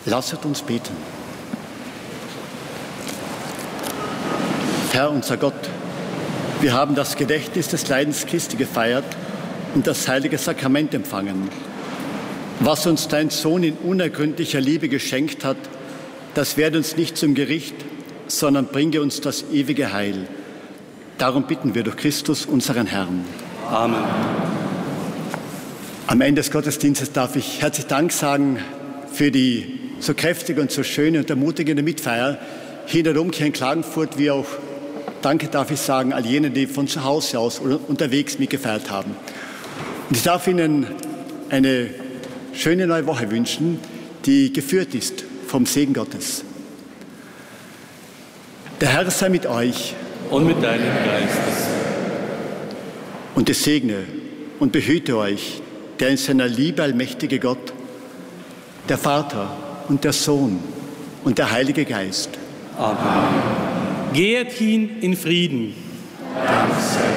Lasset uns beten. Herr unser Gott, wir haben das Gedächtnis des Leidens Christi gefeiert und das heilige Sakrament empfangen. Was uns dein Sohn in unergründlicher Liebe geschenkt hat, das werde uns nicht zum Gericht, sondern bringe uns das ewige Heil. Darum bitten wir durch Christus, unseren Herrn. Amen. Am Ende des Gottesdienstes darf ich herzlich Dank sagen für die so kräftige und so schöne und ermutigende Mitfeier hier in der Domkirche in Klagenfurt, wie auch Danke darf ich sagen all jenen, die von zu Hause aus oder unterwegs mitgefeiert haben. Und ich darf Ihnen eine schöne neue Woche wünschen, die geführt ist vom Segen Gottes. Der Herr sei mit euch. Und mit deinem Geist. Und es segne und behüte euch, der in seiner Liebe allmächtige Gott, der Vater und der Sohn und der Heilige Geist. Amen. Geht hin in Frieden. Dank sei